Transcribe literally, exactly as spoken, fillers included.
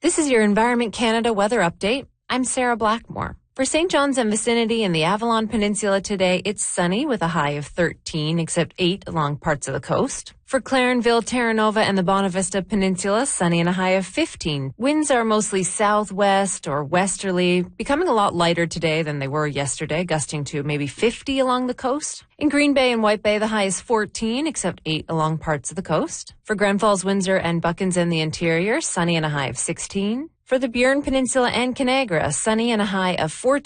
This is your Environment Canada weather update. I'm Sarah Blackmore. For Saint John's and vicinity in the Avalon Peninsula today, it's sunny with a high of thirteen, except eight along parts of the coast. For Clarenville, Terra Nova, and the Bonavista Peninsula, sunny and a high of fifteen. Winds are mostly southwest or westerly, becoming a lot lighter today than they were yesterday, gusting to maybe fifty along the coast. In Green Bay and White Bay, the high is fourteen, except eight along parts of the coast. For Grand Falls, Windsor, and Buckens in the interior, sunny and a high of sixteen. For the Burin Peninsula and Canagra, sunny and a high of fourteen.